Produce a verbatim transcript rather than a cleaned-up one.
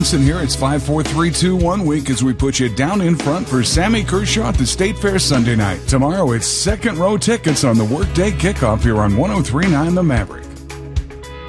Here it's five, four, three, two, one week as we put you down in front for Sammy Kershaw at the State Fair Sunday night. Tomorrow it's second row tickets on the workday kickoff here on one oh three point nine The Maverick.